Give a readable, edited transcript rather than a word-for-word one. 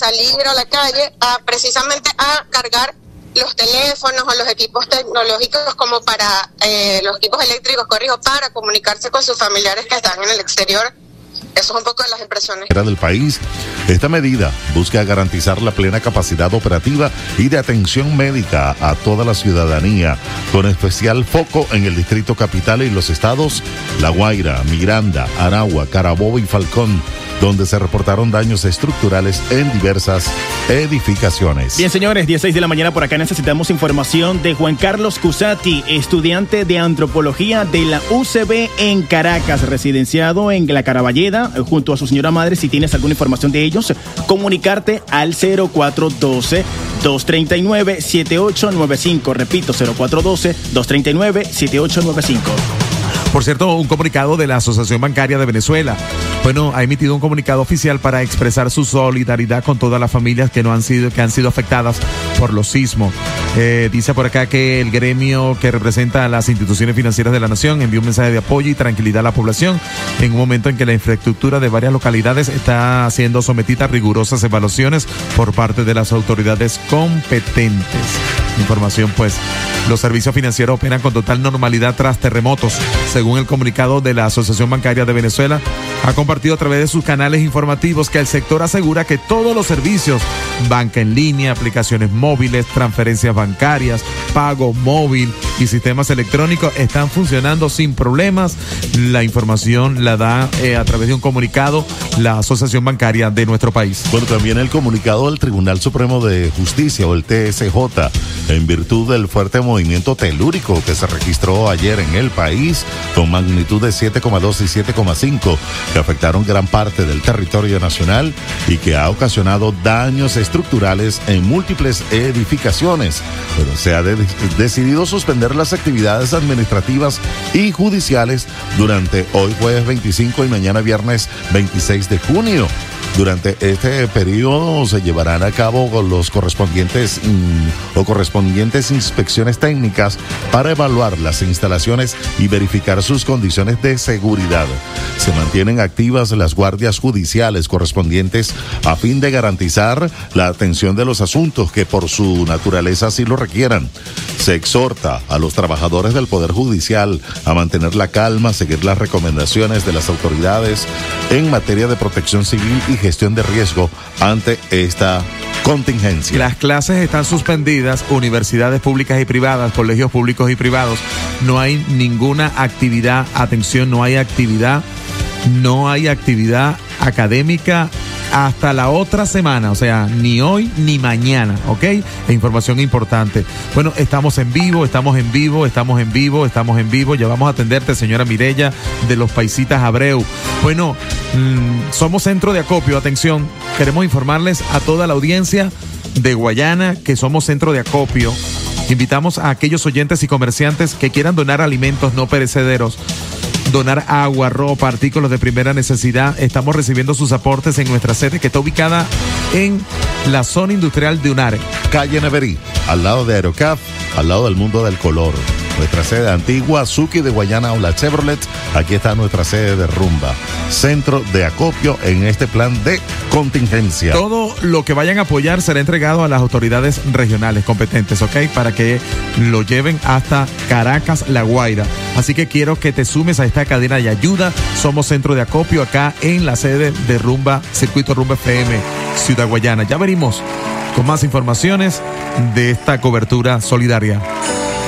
salir a la calle precisamente a cargar los teléfonos o los equipos tecnológicos como para los equipos eléctricos, para comunicarse con sus familiares que están en el exterior. Eso es un poco de las impresiones. Del país. Esta medida busca garantizar la plena capacidad operativa y de atención médica a toda la ciudadanía, con especial foco en el Distrito Capital y los estados La Guaira, Miranda, Aragua, Carabobo y Falcón, donde se reportaron daños estructurales en diversas edificaciones. Bien, señores, 10:06 de la mañana. Por acá necesitamos información de Juan Carlos Cusati, estudiante de antropología de la UCB en Caracas, residenciado en la Caraballeda, junto a su señora madre. Si tienes alguna información de ellos, comunicarte al 0412-239-7895. Repito, 0412-239-7895. Por cierto, un comunicado de la Asociación Bancaria de Venezuela. Bueno, ha emitido un comunicado oficial para expresar su solidaridad con todas las familias que han sido afectadas por los sismos. Dice por acá que el gremio que representa a las instituciones financieras de la nación envió un mensaje de apoyo y tranquilidad a la población en un momento en que la infraestructura de varias localidades está siendo sometida a rigurosas evaluaciones por parte de las autoridades competentes. Información, pues, los servicios financieros operan con total normalidad tras terremotos. Según el comunicado de la Asociación Bancaria de Venezuela, ha compartido a través de sus canales informativos que el sector asegura que todos los servicios, banca en línea, aplicaciones móviles, transferencias bancarias, pago móvil y sistemas electrónicos están funcionando sin problemas. La información la da a través de un comunicado la Asociación Bancaria de nuestro país. Bueno, también el comunicado del Tribunal Supremo de Justicia, o el TSJ, en virtud del fuerte movimiento telúrico que se registró ayer en el país, con magnitud de 7,2 y 7,5, que afectaron gran parte del territorio nacional y que ha ocasionado daños estructurales en múltiples edificaciones. Pero se ha decidido suspender las actividades administrativas y judiciales durante hoy jueves 25 y mañana viernes 26 de junio. Durante este periodo se llevarán a cabo los correspondientes inspecciones técnicas para evaluar las instalaciones y verificar sus condiciones de seguridad. Se mantienen activas las guardias judiciales correspondientes a fin de garantizar la atención de los asuntos que por su naturaleza así lo requieran. Se exhorta a los trabajadores del Poder Judicial a mantener la calma, seguir las recomendaciones de las autoridades en materia de protección civil y gestión de riesgo ante esta contingencia. Las clases están suspendidas, universidades públicas y privadas, colegios públicos y privados. No hay ninguna actividad, atención, no hay actividad académica hasta la otra semana, o sea, ni hoy ni mañana, ¿ok? Información importante. Bueno, estamos en vivo, ya vamos a atenderte, señora Mireya, de los Paisitas Abreu. Bueno, somos centro de acopio, atención, queremos informarles a toda la audiencia de Guayana que somos centro de acopio. Invitamos a aquellos oyentes y comerciantes que quieran donar alimentos no perecederos, donar agua, ropa, artículos de primera necesidad. Estamos recibiendo sus aportes en nuestra sede, que está ubicada en la zona industrial de Unare. Calle Neverí, al lado de Aerocaf, al lado del Mundo del Color. Nuestra sede antigua, Suki de Guayana o la Chevrolet. Aquí está nuestra sede de Rumba. Centro de acopio en este plan de contingencia. Todo lo que vayan a apoyar será entregado a las autoridades regionales competentes, ¿ok? Para que lo lleven hasta Caracas, La Guaira. Así que quiero que te sumes a esta cadena de ayuda. Somos centro de acopio acá en la sede de Rumba, Circuito Rumba FM, Ciudad Guayana. Ya venimos con más informaciones de esta cobertura solidaria.